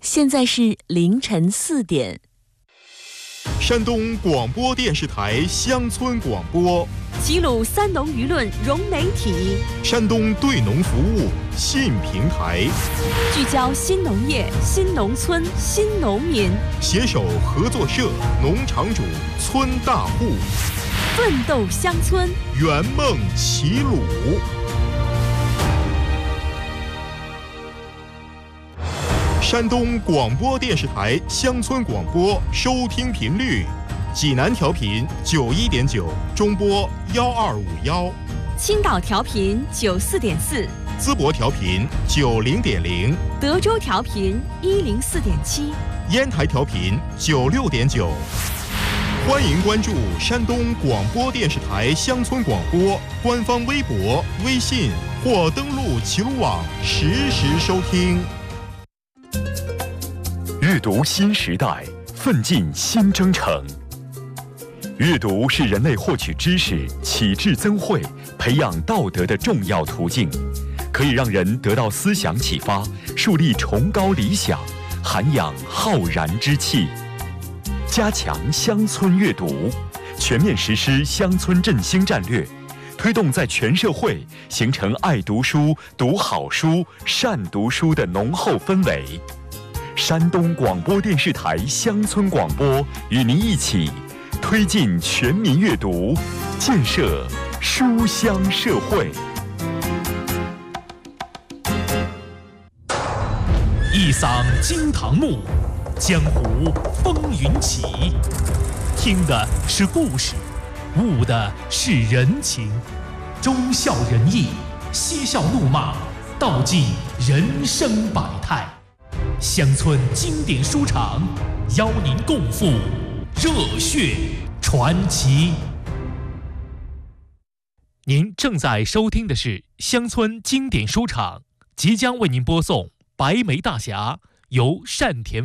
现在是凌晨4点。 山东广播电视台乡村广播， 齐鲁三农舆论融媒体， 山东对农服务新平台， 聚焦新农业、新农村、新农民， 携手合作社、农场主、村大户， 奋斗乡村， 圆梦齐鲁。山东广播电视台乡村广播收听频率：济南调频91.9，中波1251； 青岛调频94.4， 淄博调频90.0， 德州调频104.7， 烟台调频96.9。欢迎关注山东广播电视台乡村广播官方微博、微信，或登录齐鲁网实时收听。 阅读新时代，奋进新征程。阅读是人类获取知识、启智增慧、培养道德的重要途径，可以让人得到思想启发，树立崇高理想，涵养浩然之气。加强乡村阅读，全面实施乡村振兴战略，推动在全社会形成爱读书、读好书、善读书的浓厚氛围。山东广播电视台乡村广播与您一起推进全民阅读，建设书香社会。 一嗓惊堂木，江湖风云起。听的是故事，悟的是人情，忠孝仁义，嬉笑怒骂，道尽人生百态。乡村经典书场邀您共赴热血传奇。您正在收听的是乡村经典书场，即将为您播送《白眉大侠》，由单田